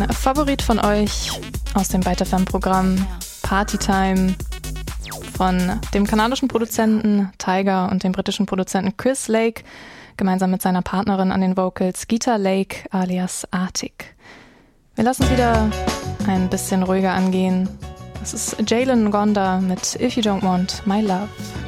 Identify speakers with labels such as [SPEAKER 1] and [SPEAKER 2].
[SPEAKER 1] Ein Favorit von euch aus dem Byte-FM-Programm Partytime von dem kanadischen Produzenten Tyga und dem britischen Produzenten Chris Lake, gemeinsam mit seiner Partnerin an den Vocals Geeta Lake alias Arctic. Wir lassen es wieder ein bisschen ruhiger angehen. Das ist Jalen Ngonda mit If You Don't Want My Love.